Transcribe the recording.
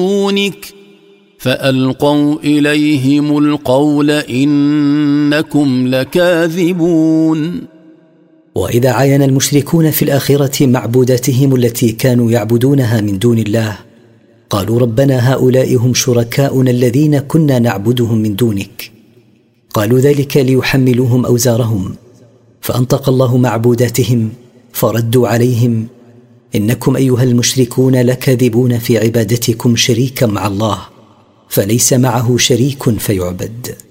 دونك فألقوا إليهم القول إنكم لكاذبون. وإذا عاين المشركون في الآخرة معبوداتهم التي كانوا يعبدونها من دون الله قالوا ربنا هؤلاء هم شركاؤنا الذين كنا نعبدهم من دونك. قالوا ذلك ليحملوهم أوزارهم، فأنطق الله معبوداتهم فردوا عليهم إنكم أيها المشركون لكاذبون في عبادتكم شريكا مع الله، فليس معه شريك فيعبد.